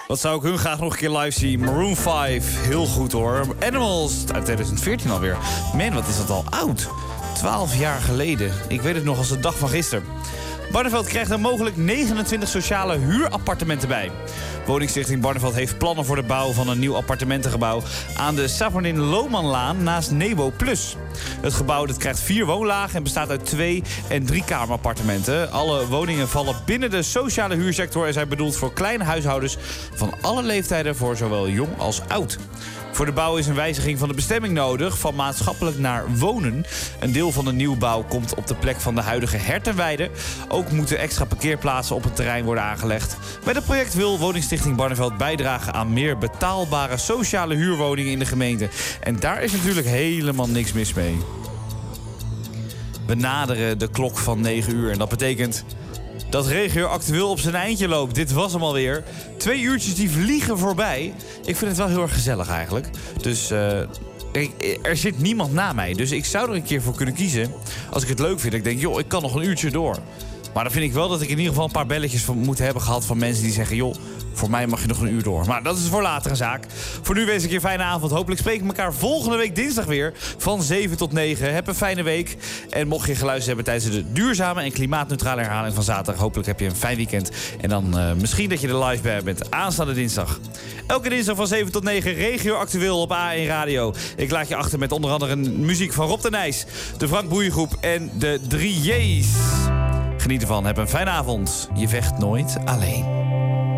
Wat zou ik hun graag nog een keer live zien? Maroon 5, heel goed hoor. Animals, uit 2014 alweer. Man, wat is dat al oud. 12 jaar geleden. Ik weet het nog als de dag van gisteren. Barneveld krijgt er mogelijk 29 sociale huurappartementen bij. Woningstichting Barneveld heeft plannen voor de bouw van een nieuw appartementengebouw aan de Savornin Lohmanlaan naast Nebo Plus. Het gebouw krijgt 4 woonlagen en bestaat uit 2- en 3-kamerappartementen. Alle woningen vallen binnen de sociale huursector en zijn bedoeld voor kleine huishoudens van alle leeftijden, voor zowel jong als oud. Voor de bouw is een wijziging van de bestemming nodig, van maatschappelijk naar wonen. Een deel van de nieuwbouw komt op de plek van de huidige hertenweide. Ook moeten extra parkeerplaatsen op het terrein worden aangelegd. Met het project wil Woningstichting Barneveld bijdragen aan meer betaalbare sociale huurwoningen in de gemeente. En daar is natuurlijk helemaal niks mis mee. We naderen de klok van 9 uur en dat betekent dat Regio Actueel op zijn eindje loopt. Dit was hem alweer. 2 uurtjes die vliegen voorbij. Ik vind het wel heel erg gezellig eigenlijk. Dus er zit niemand na mij. Dus ik zou er een keer voor kunnen kiezen. Als ik het leuk vind. Ik denk, joh, ik kan nog een uurtje door. Maar dan vind ik wel dat ik in ieder geval een paar belletjes moet hebben gehad van mensen die zeggen, joh, voor mij mag je nog een uur door. Maar dat is voor later een zaak. Voor nu wens ik je een fijne avond. Hopelijk spreken we elkaar volgende week dinsdag weer van 7 tot 9. Heb een fijne week. En mocht je geluisterd hebben tijdens de duurzame en klimaatneutrale herhaling van zaterdag, hopelijk heb je een fijn weekend. En dan misschien dat je er live bij bent aanstaande dinsdag. Elke dinsdag van 7 tot 9 Regio Actueel op A1 Radio. Ik laat je achter met onder andere muziek van Rob de Nijs, de Frank Boeiengroep en de 3 J's. Geniet ervan, heb een fijne avond. Je vecht nooit alleen.